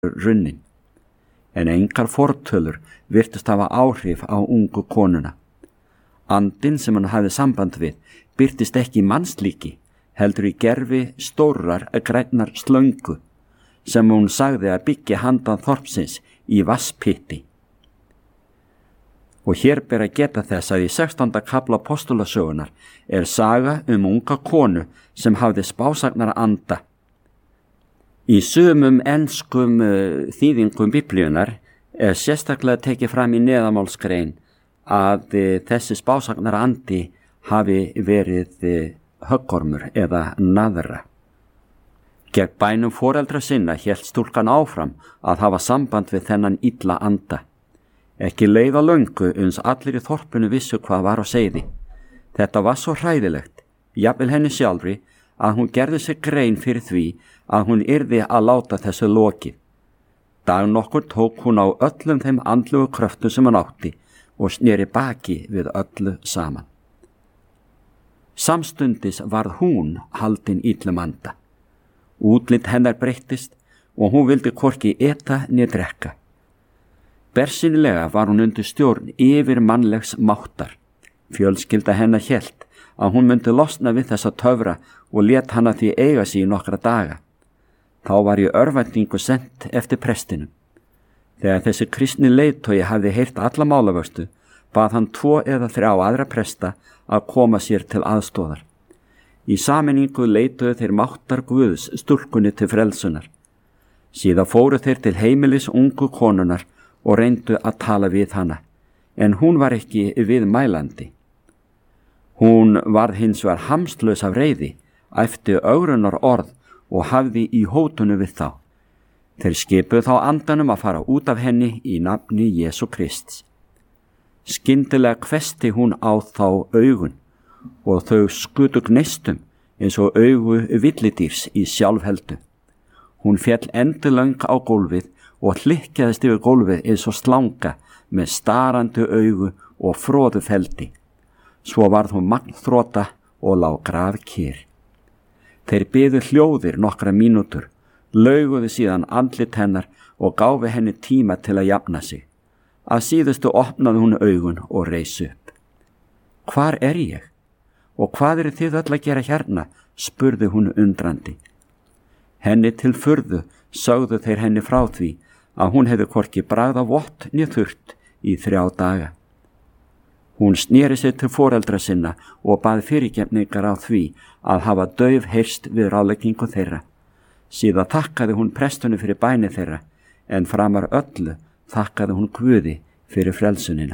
runnin. En engar fortölur virtust hafa áhrif á ungu konuna. Andinn sem hann hafði samband við birtist ekki í mannslíki, heldur í gervi stórrar grænnar slöngu, sem hún sagði að byggja handan þorpsins í vatnspytti. Og hér ber að geta þess að í 16. kafla Postulasögunar er saga unga konu sem hafði spásagnara anda. Í sumum enskum þýðingum Biblíunar er sérstaklega tekið fram í neðamálsgrein að þessi spásagnara andi hafi verið höggormur eða naðra. Gegn bænum foreldra sinna hélt stúlkan áfram að hafa samband við þennan illa anda. Ekki leið á löngu uns allir í þorpinu vissu hvað var á seyði. Þetta var svo hræðilegt, jafnvel henni sjálfri, að hún gerði sér grein fyrir því að hún yrði að láta þessu lokið. Dag nokkur tók hún á öllum þeim andlegu kröftum sem hann átti og sneri baki við öllu saman. Samstundis varð hún haldin illum anda. Útlit hennar breyttist og hún vildi hvorki eta né drekka. Bersýnilega var hún undir stjórn yfir mannlegs máttar. Fjölskylda hennar hélt að hún myndi losna við þessa töfra og lét hana því eiga sig í nokkra daga. Þá var í örvæntingu sent eftir prestinum. Þegar þessi kristni leiðtogi hafði heyrt alla málavöxtu, bað hann 2 eða 3 aðra presta að koma sér til aðstoðar. Í sameiningu leituðu þeir máttar Guðs stúlkunni til frelsunar. Síðan fóru þeir til heimilis ungu konunar og reyndu að tala við hana, en hún var ekki viðmælandi. Hún varð hins vegar hamslaus af reiði, æpti ögrunar orð og hafði í hótunu við þá. Þeir skipuðu þá andanum að fara út af henni í nafni Jesú Krists. Skyndilega hvessti hún á þá augun og þau skutu gneistum eins og augu villidýrs í sjálfheldu. Hún féll endilöng á gólfið og hlykkjaðist yfir gólfið eins og slanga með starandi augu og froðu feldi. Svo varð hún magnþrota og lá grafkyrr. Þeir biðu hljóðir nokkra mínútur, lauguðu síðan andlit hennar og gáfu henni tíma til að jafna sig. Að síðustu opnaði hún augun og reis upp. Hvar er ég? Og hvað eru þið öll að gera hérna? Spurði hún undrandi. Henni til furðu sögðu þeir henni frá því að hún hefði hvorki bragð af vott né þurrt í 3 daga. Hún sneri sig til foreldra sinna og bað fyrirgefningar á því að hafa dauf heyrst við ráðleggingu þeirra. Síðan þakkaði hún prestunni fyrir bæni þeirra, en framar öllu þakkaði hún Guði fyrir frelsunina.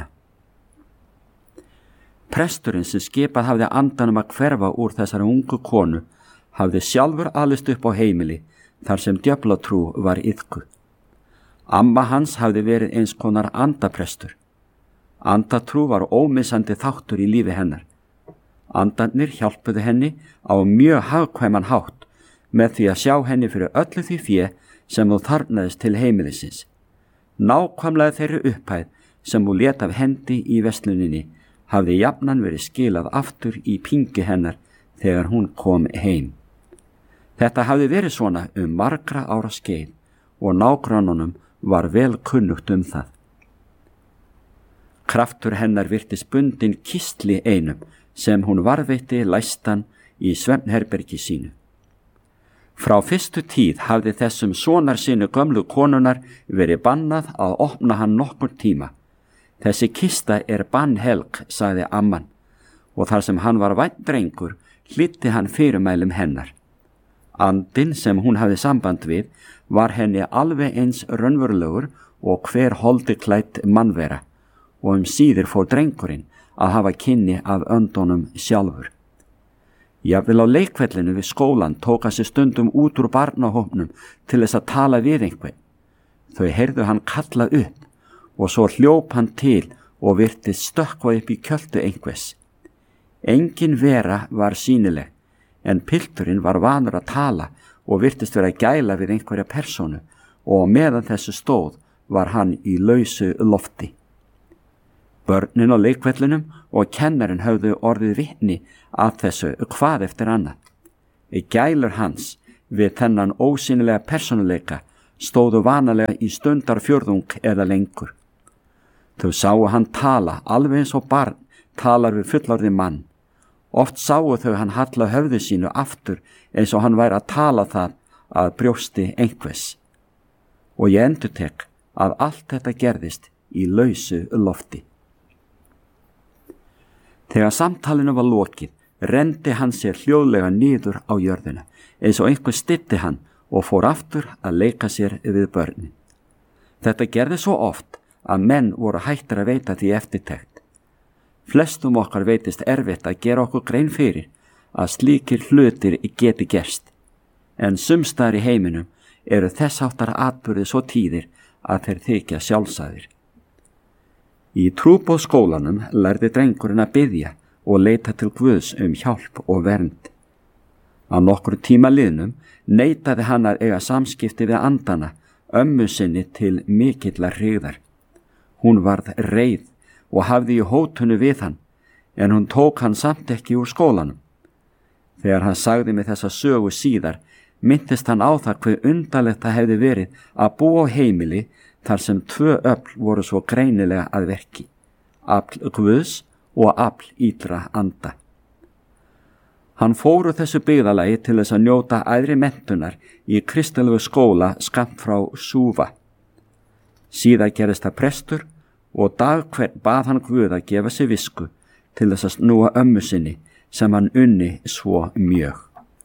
Presturinn sem skipað hafði andanum að hverfa úr þessari ungu konu hafði sjálfur alist upp á heimili þar sem djöflatrú var iðkuð. Amma hans hafði verið eins konar andaprestur. Andatrú var ómissandi þáttur í lífi hennar. Andarnir hjálpuðu henni á mjög hagkvæman hátt með því að sjá henni fyrir öllu því fé sem þú þarfnaðist til heimilisins. Nákvæmlega þeirri upphæð sem þú lét af hendi í versluninni hafði jafnan verið skilað aftur í pingi hennar þegar hún kom heim. Þetta hafði verið svona margra ára skeið og nágrannunum var vel kunnugt það. Kraftur hennar virtist bundinn kistli einum sem hún varðveitti læstan í svefnherbergi sínu. Frá fyrstu tíð hafði þessum sonar sínu gömlu konunar verið bannað að opna hann nokkur tíma. Þessi kista er bannhelg, sagði amman, og þar sem hann var vænn drengur, hlýddi hann fyrirmælum hennar. Andinn sem hún hafði samband við var henni alveg eins raunverulegur og hver holdi klædd mannvera, og síður fór drengurinn að hafa kynni af öndunum sjálfur. Jafnvel á leikvellinu við skólan tók hann sig stundum út úr barnahópnum til þess að tala við einhvern. Þau heyrðu hann kalla upp og svo hljóp hann til og virtist stökkva upp í kjöltu einhvers. Engin vera var sýnileg, en pilturinn var vanur að tala og virtist vera að gæla við einhverja persónu og meðan þessu stóð var hann í lausu lofti. Börnin á leikvellinum og kennarinn höfðu orðið vitni af þessu hvað eftir annað. Gælur hans við þennan ósýnilega persónuleika stóðu vanalega í stundarfjórðung eða lengur. Þau sáu hann tala alveg eins og barn talar við fullorðinn mann. Oft sáu þau hann halla höfði sínu aftur eins og hann væri að tala það að brjósti einhvers. Og ég endurtek að allt þetta gerðist í lausu lofti. Þegar samtalinu var lokið, renndi hann sér hljóðlega niður á jörðina, eins og einhver styddi hann og fór aftur að leika sér við börnin. Þetta gerði svo oft að menn voru hættir að veita því eftirtekt. Flestum okkar veitist erfitt að gera okkur grein fyrir að slíkir hlutir geti gerst, en sumstaðar í heiminum eru þess háttar atburði svo tíðir að þeir þykja sjálfsagðir. Í trúboðsskólanum lærði drengurinn að biðja og leita til Guðs hjálp og vernd. Á nokkru tíma liðnum neitaði hann að eiga samskipti við andana, ömmu sinni til mikillar hryggðar. Hún varð reið og hafði í hótunu við hann, en hún tók hann samt ekki úr skólanum. Þegar hann sagði með þessa sögu síðar, minntist hann á það hve undarlegt það hefði verið að búa á heimili þar sem tvö öfl voru svo greinilega að verki, afl Guðs og afl illra anda. Hann fór úr þessu byggðarlagi til þess að njóta æðri menntunar í kristilegu skóla skammt frá Súva. Síðan gerðist það prestur og dag hvern bað hann Guð að gefa sig visku til þess að snúa ömmu sinni sem hann unni svo mjög.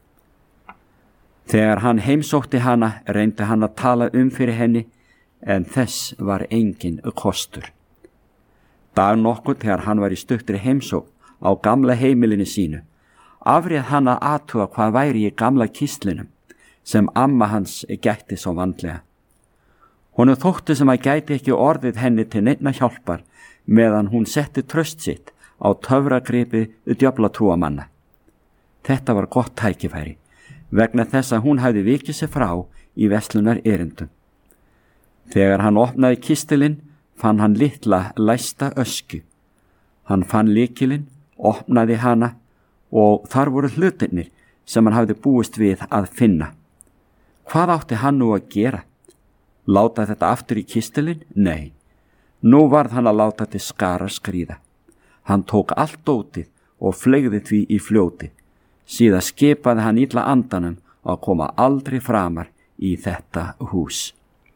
Þegar hann heimsótti hana reyndi hann að tala fyrir henni, en þess var engin kostur. Dag nokkuð þegar hann var í stuttri heimsókn á gamla heimilinu sínu, afréð hann að athuga hvað væri í gamla kistlinum sem amma hans gætti svo vandlega. Honum þótti sem að gæti ekki orðið henni til neinna hjálpar meðan hún setti traust sitt á töfragripi djöflatrúamanna. Þetta var gott tækifæri, vegna þess að hún hafði vikið sig frá í verslunar erindum. Þegar hann opnaði kistilinn, fann hann litla læsta ösku. Hann fann lykilinn, opnaði hana og þar voru hlutirnir sem hann hafði búist við að finna. Hvað átti hann nú að gera? Láta þetta aftur í kistilinn? Nei, nú varð hann að láta til skara skríða. Hann tók allt dótið og fleygði því í fljóti. Síðan skipaði hann illa andanum að koma aldrei framar í þetta hús.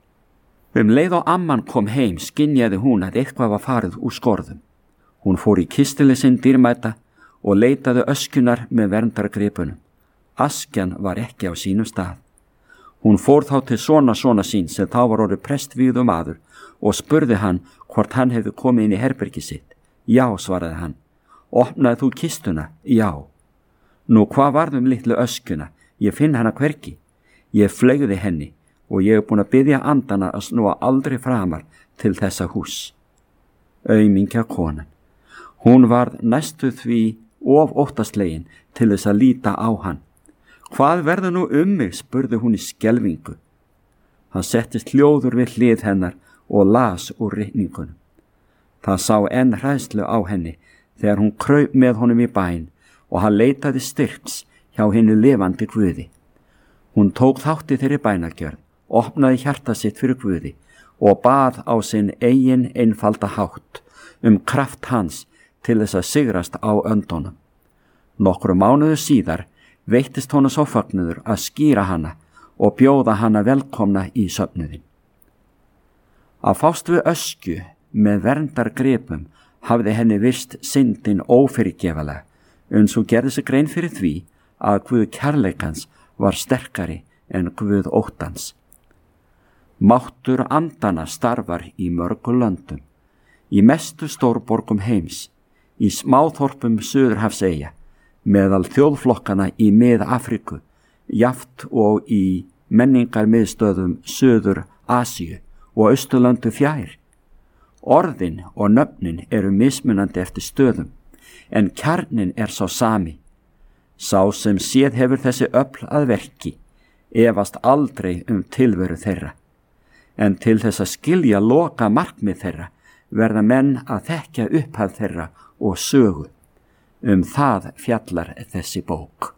Leið og amman kom heim skynjaði hún að eitthvað var farið úr skorðum. Hún fór í kistilinn sinn dýrmæta og leitaði öskunar með verndargripunum. Askjan var ekki á sínum stað. Hún fór þá til svona sín sem þá var orðið prestvígður maður og spurði hann hvort hann hefði komið inn í herbergi sitt. Já, svaraði hann. Opnaði þú kistuna? Já. Nú, hvað varð litlu öskuna? Ég finn hana hvergi. Ég fleygði henni og ég búin að biðja andana að snúa aldrei framar til þessa hús. Aumingja konan. Hún varð næstu því of óttaslegin til þess að líta á hann. Hvað verður nú mig? Spurði hún í skelfingu. Hann settist hljóður við hlið hennar og las úr ritningunum. Það sá enn hræðslu á henni þegar hún kraup með honum í bæn og hann leitaði styrks hjá hinu lifandi Guði. Hún tók þátt í þeirri bænagjörð, opnaði hjarta sitt fyrir Guði og bað á sinn eigin einfalda hátt kraft hans til þess að sigrast á öndunum. Nokkru mánuðu síðar veittist honum svo fögnuður að skýra hana og bjóða hana velkomna í söfnuðin. Að fást við öskju með verndargripum hafði henni virst syndin ófyrirgefanlega, uns hún gerði sig grein fyrir því að Guð kærleikans var sterkari en Guð óttans. Máttur andana starfar í mörgu löndum, í mestu stórborgum heims, í smáþorpum Suðurhafseyja, meðal þjóðflokkana í Mið-Afríku, jaft og í menningarmiðstöðum Suður-Asíu og Austurlöndu fjær. Orðin og nöfnin eru mismunandi eftir stöðum, en kjarnin er sá sami. Sá sem séð hefur þessi öfl að verki, efast aldrei tilveru þeirra. En til þess að skilja loka markmið þeirra, verða menn að þekkja upphaf þeirra og sögu. Það fjallar þessi bók.